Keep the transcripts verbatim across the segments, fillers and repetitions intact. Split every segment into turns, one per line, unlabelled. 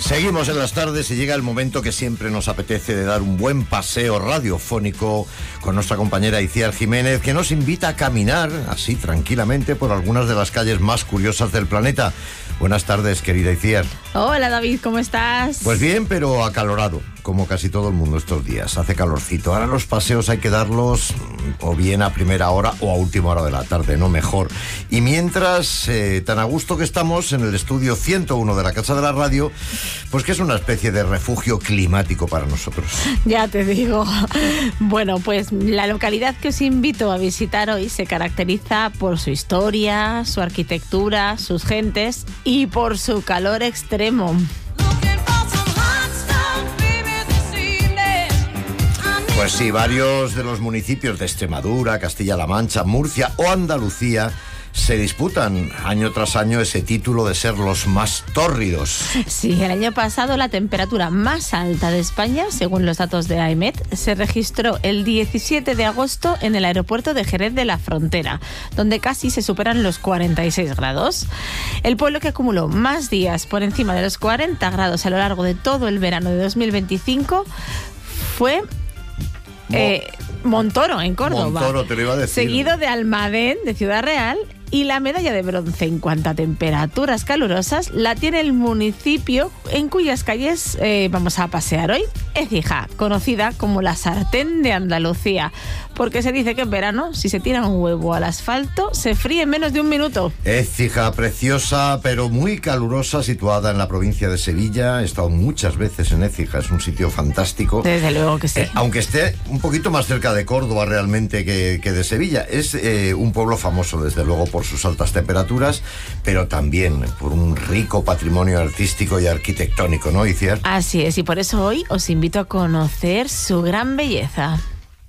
Seguimos en las tardes y llega el momento que siempre nos apetece de dar un buen paseo radiofónico con nuestra compañera Itziar Jiménez, que nos invita a caminar así tranquilamente por algunas de las calles más curiosas del planeta. Buenas tardes, querida Itziar.
Hola, David, ¿cómo estás?
Pues bien, pero acalorado, como casi todo el mundo estos días. Hace calorcito. Ahora los paseos hay que darlos o bien a primera hora o a última hora de la tarde, no mejor. Y mientras, eh, tan a gusto que estamos en el estudio ciento uno de la Casa de la Radio, pues que es una especie de refugio climático para nosotros.
Ya te digo. Bueno, pues la localidad que os invito a visitar hoy se caracteriza por su historia, su arquitectura, sus gentes y por su calor extremo.
Pues sí, varios de los municipios de Extremadura, Castilla-La Mancha, Murcia o Andalucía se disputan año tras año ese título de ser los más tórridos.
Sí, el año pasado la temperatura más alta de España, según los datos de AEMET, se registró el diecisiete de agosto en el aeropuerto de Jerez de la Frontera, donde casi se superan los cuarenta y seis grados. El pueblo que acumuló más días por encima de los cuarenta grados a lo largo de todo el verano de dos mil veinticinco fue eh, Montoro, en Córdoba.
Montoro, te lo iba a decir.
Seguido de Almadén, de Ciudad Real. Y la medalla de bronce en cuanto a temperaturas calurosas la tiene el municipio en cuyas calles eh, vamos a pasear hoy, Écija, conocida como la sartén de Andalucía, porque se dice que en verano, si se tira un huevo al asfalto, se fríe en menos de un minuto.
Écija, preciosa, pero muy calurosa, situada en la provincia de Sevilla. He estado muchas veces en Écija, es un sitio fantástico.
Desde luego que sí.
Eh, aunque esté un poquito más cerca de Córdoba realmente que, que de Sevilla. Es eh, un pueblo famoso, desde luego, por sus altas temperaturas, pero también por un rico patrimonio artístico y arquitectónico, ¿no, Itziar?
Así es, y por eso hoy os invito a conocer su gran belleza.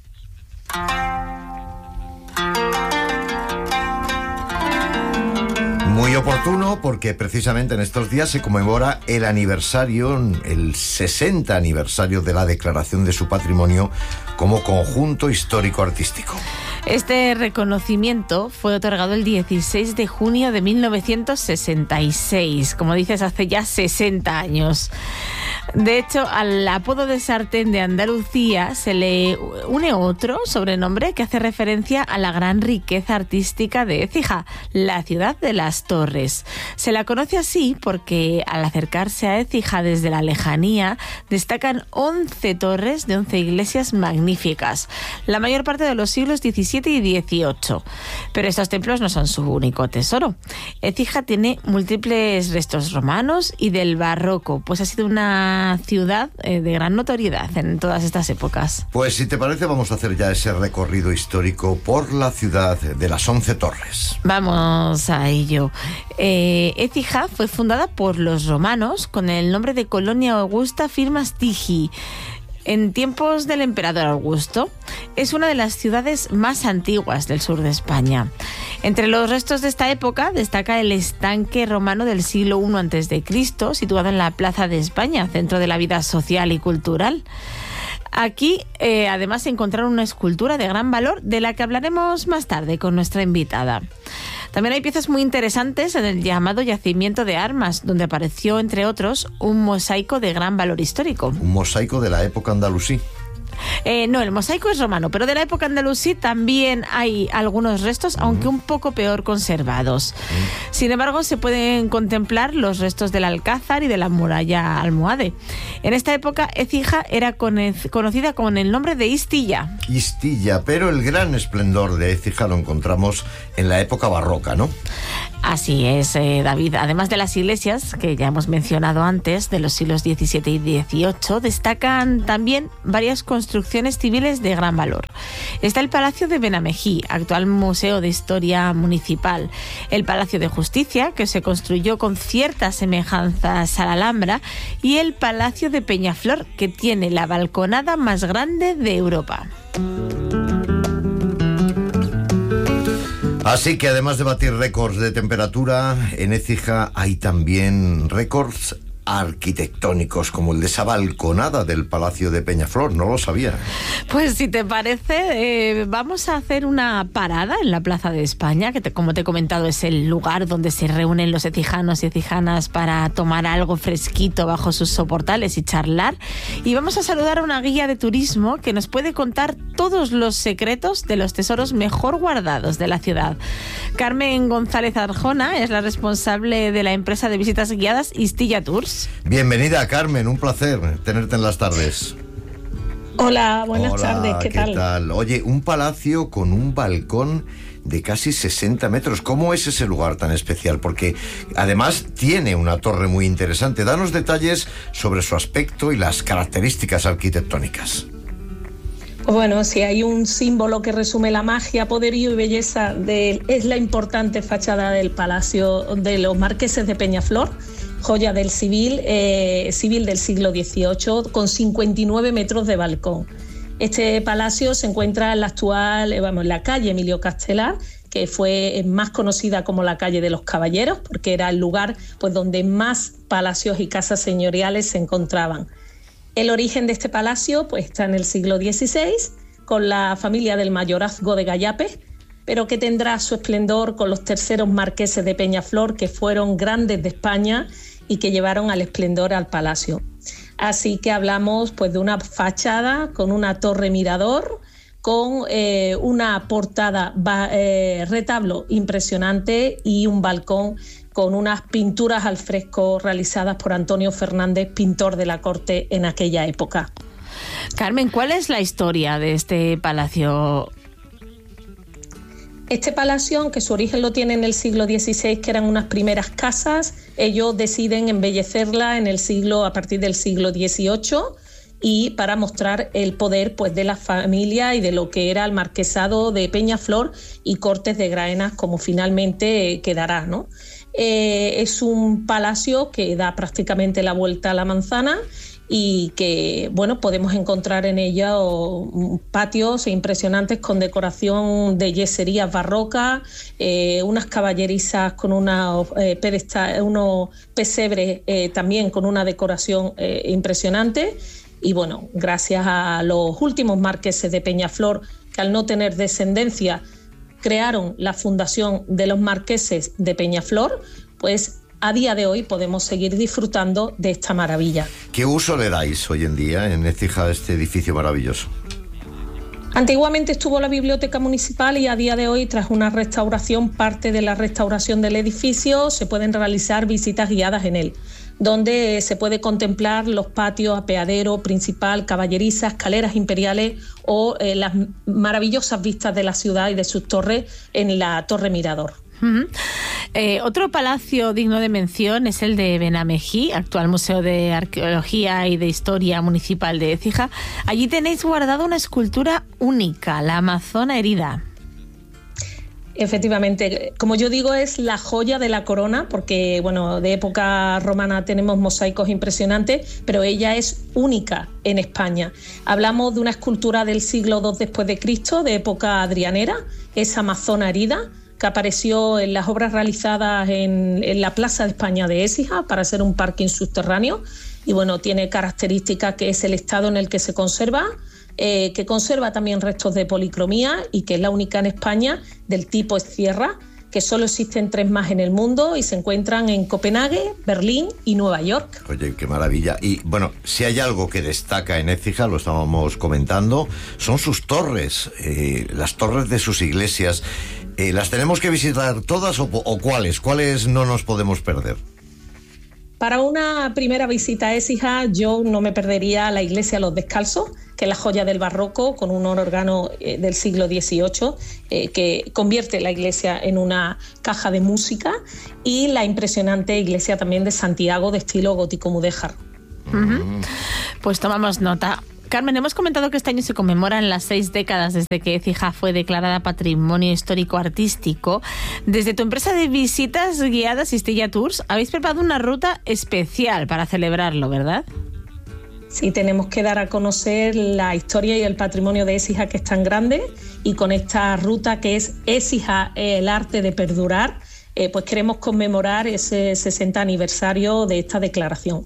Muy oportuno, porque precisamente en estos días se conmemora el aniversario, el sesenta aniversario de la declaración de su patrimonio como conjunto histórico-artístico.
Este reconocimiento fue otorgado el dieciséis de junio de mil novecientos sesenta y seis, como dices, hace ya sesenta años. De hecho, al apodo de sartén de Andalucía se le une otro sobrenombre que hace referencia a la gran riqueza artística de Écija, la ciudad de las Torres. Se la conoce así porque al acercarse a Écija desde la lejanía destacan once torres de once iglesias magníficas, la mayor parte de los siglos diecisiete y dieciocho. Pero estos templos no son su único tesoro. Écija tiene múltiples restos romanos y del barroco, pues ha sido una ciudad eh, de gran notoriedad en todas estas épocas.
Pues si te parece, vamos a hacer ya ese recorrido histórico por la ciudad de las once torres.
Vamos a ello. Eh, Écija fue fundada por los romanos con el nombre de Colonia Augusta Firma Stigi, en tiempos del emperador Augusto. Es una de las ciudades más antiguas del sur de España. Entre los restos de esta época destaca el estanque romano del siglo primero antes de Cristo, situado en la Plaza de España, centro de la vida social y cultural. Aquí, eh, además, se encontraron una escultura de gran valor, de la que hablaremos más tarde con nuestra invitada. También hay piezas muy interesantes en el llamado Yacimiento de Armas, donde apareció, entre otros, un mosaico de gran valor histórico.
Un mosaico de la época andalusí.
Eh, no, el mosaico es romano, pero de la época andalusí también hay algunos restos, uh-huh. aunque un poco peor conservados. Uh-huh. Sin embargo, se pueden contemplar los restos del Alcázar y de la muralla almohade. En esta época, Écija era conocida con el nombre de Istilla.
Istilla, pero el gran esplendor de Écija lo encontramos en la época barroca, ¿no?
Así es, eh, David. Además de las iglesias, que ya hemos mencionado antes, de los siglos diecisiete y dieciocho, destacan también varias construcciones civiles de gran valor. Está el Palacio de Benamejí, actual Museo de Historia Municipal, el Palacio de Justicia, que se construyó con ciertas semejanzas a la Alhambra, y el Palacio de Peñaflor, que tiene la balconada más grande de Europa.
Así que además de batir récords de temperatura, en Écija hay también récords arquitectónicos como el de esa balconada del Palacio de Peñaflor. No lo sabía.
Pues si te parece, eh, vamos a hacer una parada en la Plaza de España, que te, como te he comentado es el lugar donde se reúnen los ecijanos y ecijanas para tomar algo fresquito bajo sus soportales y charlar. Y vamos a saludar a una guía de turismo que nos puede contar todos los secretos de los tesoros mejor guardados de la ciudad. Carmen González Arjona es la responsable de la empresa de visitas guiadas Istilla Tours.
Bienvenida, Carmen, un placer tenerte en las tardes.
Hola, buenas
Hola,
tardes, ¿qué,
¿qué
tal?
tal? Oye, un palacio con un balcón de casi sesenta metros. ¿Cómo es ese lugar tan especial? Porque además tiene una torre muy interesante. Danos detalles sobre su aspecto y las características arquitectónicas.
Bueno, si hay un símbolo que resume la magia, poderío y belleza de, es la importante fachada del Palacio de los Marqueses de Peñaflor, joya del civil, eh, civil del siglo dieciocho, con cincuenta y nueve metros de balcón. Este palacio se encuentra en la actual, eh, vamos, en la calle Emilio Castelar, que fue más conocida como la calle de los Caballeros, porque era el lugar pues, donde más palacios y casas señoriales se encontraban. El origen de este palacio pues, está en el siglo dieciséis, con la familia del mayorazgo de Gallapes, pero que tendrá su esplendor con los terceros marqueses de Peñaflor, que fueron grandes de España y que llevaron al esplendor al palacio. Así que hablamos pues, de una fachada con una torre mirador, con eh, una portada eh, retablo impresionante y un balcón con unas pinturas al fresco realizadas por Antonio Fernández, pintor de la corte en aquella época.
Carmen, ¿cuál es la historia de este palacio?
Este palacio, aunque su origen lo tiene en el siglo dieciséis, que eran unas primeras casas, ellos deciden embellecerla en el siglo, a partir del siglo dieciocho, y para mostrar el poder pues, de la familia y de lo que era el marquesado de Peñaflor y Cortes de Graenas, como finalmente eh, quedará, ¿no? Eh, es un palacio que da prácticamente la vuelta a la manzana y que, bueno, podemos encontrar en ella o, patios impresionantes con decoración de yeserías barrocas, eh, unas caballerizas con una, eh, pedestal, unos pesebres eh, también con una decoración eh, impresionante. Y bueno, gracias a los últimos marqueses de Peñaflor, que al no tener descendencia crearon la fundación de los marqueses de Peñaflor, pues a día de hoy podemos seguir disfrutando de esta maravilla.
¿Qué uso le dais hoy en día en Écija a este edificio maravilloso?
Antiguamente estuvo la biblioteca municipal y a día de hoy, tras una restauración, parte de la restauración del edificio, se pueden realizar visitas guiadas en él, donde se puede contemplar los patios, apeadero principal, caballeriza, escaleras imperiales o eh, las maravillosas vistas de la ciudad y de sus torres en la Torre Mirador.
Uh-huh. Eh, otro palacio digno de mención es el de Benamejí, actual Museo de Arqueología y de Historia Municipal de Écija. Allí tenéis guardada una escultura única, la Amazona herida.
Efectivamente, como yo digo, es la joya de la corona, porque bueno, de época romana tenemos mosaicos impresionantes, pero ella es única en España. Hablamos de una escultura del siglo dos después de Cristo, de época adrianera, esa Amazona herida, que apareció en las obras realizadas en, en la Plaza de España de Écija para ser un parking subterráneo. Y bueno, tiene características que es el estado en el que se conserva, eh, que conserva también restos de policromía y que es la única en España del tipo Sierra, que solo existen tres más en el mundo y se encuentran en Copenhague, Berlín y Nueva York.
Oye, qué maravilla. Y bueno, si hay algo que destaca en Écija, lo estábamos comentando, son sus torres, eh, las torres de sus iglesias. Eh, ¿Las tenemos que visitar todas o, o cuáles? ¿Cuáles no nos podemos perder?
Para una primera visita a Écija, yo no me perdería la iglesia Los Descalzos, que es la joya del barroco, con un órgano eh, del siglo dieciocho, eh, que convierte la iglesia en una caja de música, y la impresionante iglesia también de Santiago, de estilo gótico mudéjar.
Uh-huh. Pues tomamos nota. Carmen, hemos comentado que este año se conmemoran las seis décadas desde que Écija fue declarada Patrimonio Histórico Artístico. Desde tu empresa de visitas guiadas Istilla Tours, habéis preparado una ruta especial para celebrarlo, ¿verdad?
Sí, tenemos que dar a conocer la historia y el patrimonio de Écija, que es tan grande, y con esta ruta que es Écija, el arte de perdurar, eh, pues queremos conmemorar ese sesenta aniversario de esta declaración.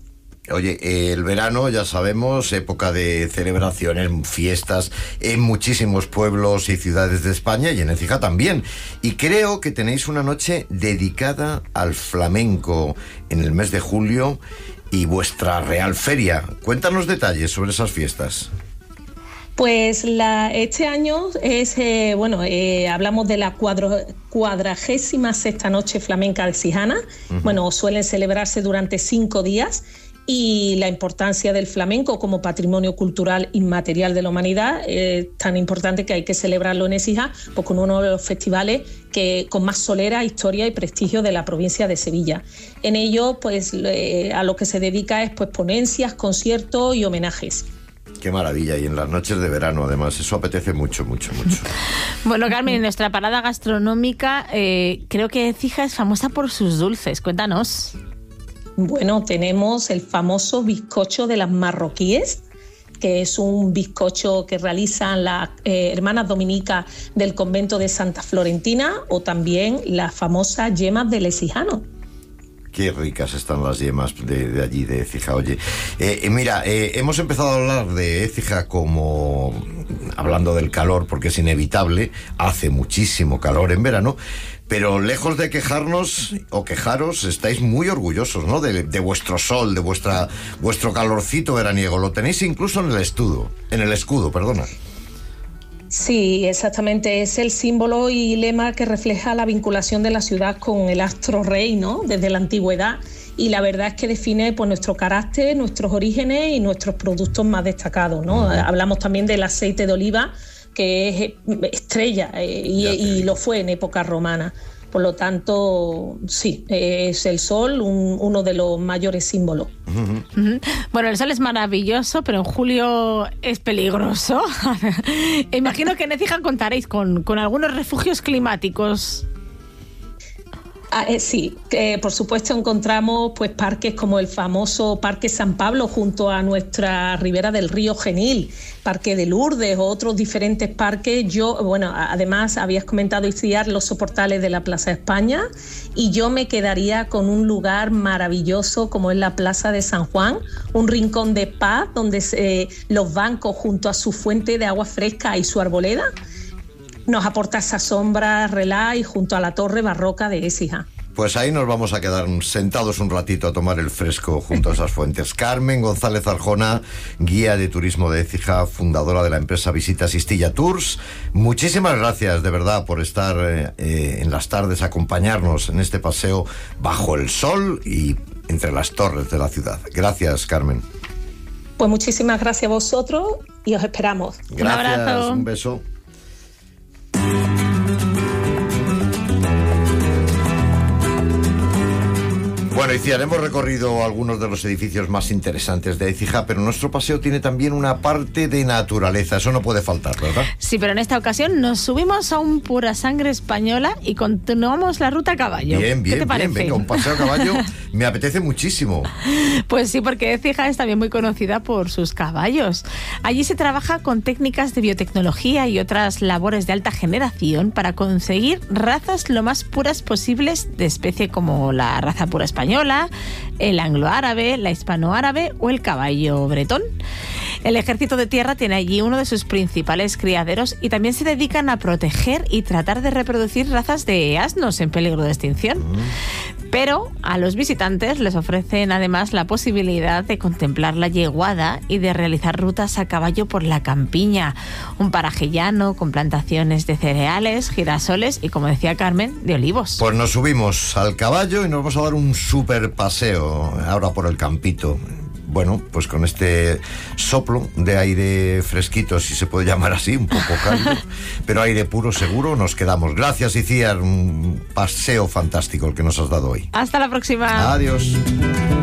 Oye, eh, el verano, ya sabemos, época de celebraciones, fiestas en muchísimos pueblos y ciudades de España y en Écija también. Y creo que tenéis una noche dedicada al flamenco en el mes de julio y vuestra Real Feria. Cuéntanos detalles sobre esas fiestas.
Pues la, este año es, eh, bueno, eh, hablamos de la cuadro, cuadragésima sexta noche flamenca de Sijana. Uh-huh. Bueno, suelen celebrarse durante cinco días. Y la importancia del flamenco como patrimonio cultural inmaterial de la humanidad es tan importante que hay que celebrarlo en Écija, pues con uno de los festivales que con más solera, historia y prestigio de la provincia de Sevilla. En ello, pues eh, a lo que se dedica es pues ponencias, conciertos y homenajes.
Qué maravilla, y en las noches de verano además, eso apetece mucho, mucho, mucho.
Bueno, Carmen, en nuestra parada gastronómica, eh, creo que Écija es famosa por sus dulces, cuéntanos.
Bueno, tenemos el famoso bizcocho de las marroquíes, que es un bizcocho que realizan las eh, hermanas dominicas del convento de Santa Florentina, o también las famosas yemas del Écijano.
Qué ricas están las yemas de, de allí, de Écija. Oye, eh, mira, eh, hemos empezado a hablar de Écija como hablando del calor, porque es inevitable, hace muchísimo calor en verano, pero lejos de quejarnos o quejaros, estáis muy orgullosos, ¿no? De, de vuestro sol, de vuestra vuestro calorcito veraniego. Lo tenéis incluso en el escudo, en el escudo, perdona.
Sí, exactamente. Es el símbolo y lema que refleja la vinculación de la ciudad con el astro rey, ¿no? Desde la antigüedad. Y la verdad es que define pues, nuestro carácter, nuestros orígenes y nuestros productos más destacados, ¿no? Uh-huh. Hablamos también del aceite de oliva, que es estrella eh, y, y lo fue en época romana. Por lo tanto, sí, es el sol un, uno de los mayores símbolos.
Uh-huh. Uh-huh. Bueno, el sol es maravilloso, pero en julio es peligroso. Imagino que en Écija contaréis con, con algunos refugios climáticos.
Ah, eh, sí, eh, por supuesto encontramos pues parques como el famoso Parque San Pablo junto a nuestra ribera del río Genil, Parque de Lourdes o otros diferentes parques. Yo, bueno, además habías comentado, Iciar, los soportales de la Plaza España, y yo me quedaría con un lugar maravilloso como es la Plaza de San Juan, un rincón de paz donde eh, los bancos junto a su fuente de agua fresca y su arboleda nos aporta esa sombra, relá y junto a la torre barroca de Écija.
Pues ahí nos vamos a quedar sentados un ratito a tomar el fresco junto a esas fuentes. Carmen González Arjona, guía de turismo de Écija, fundadora de la empresa Visitas Istilla Tours. Muchísimas gracias, de verdad, por estar eh, en las tardes, acompañarnos en este paseo bajo el sol y entre las torres de la ciudad. Gracias, Carmen.
Pues muchísimas gracias a vosotros y os esperamos.
Gracias,
un abrazo.
Un beso. Bueno, Iciar, hemos recorrido algunos de los edificios más interesantes de Écija, pero nuestro paseo tiene también una parte de naturaleza. Eso no puede faltar, ¿verdad?
Sí, pero en esta ocasión nos subimos a un pura sangre española y continuamos la ruta a caballo.
Bien, bien,
¿Qué te parece?
bien. Venga, un paseo a caballo me apetece muchísimo.
Pues sí, porque Écija es también muy conocida por sus caballos. Allí se trabaja con técnicas de biotecnología y otras labores de alta generación para conseguir razas lo más puras posibles de especie como la raza pura española, el anglo-árabe, la hispano-árabe o el caballo bretón. El Ejército de Tierra tiene allí uno de sus principales criaderos y también se dedican a proteger y tratar de reproducir razas de asnos en peligro de extinción. Mm. Pero a los visitantes les ofrecen además la posibilidad de contemplar la yeguada y de realizar rutas a caballo por la campiña, un paraje llano con plantaciones de cereales, girasoles y, como decía Carmen, de olivos.
Pues nos subimos al caballo y nos vamos a dar un súper paseo ahora por el campito. Bueno, pues con este soplo de aire fresquito, si se puede llamar así, un poco cálido, pero aire puro seguro, nos quedamos. Gracias, Iciar, un paseo fantástico el que nos has dado hoy.
Hasta la próxima.
Adiós.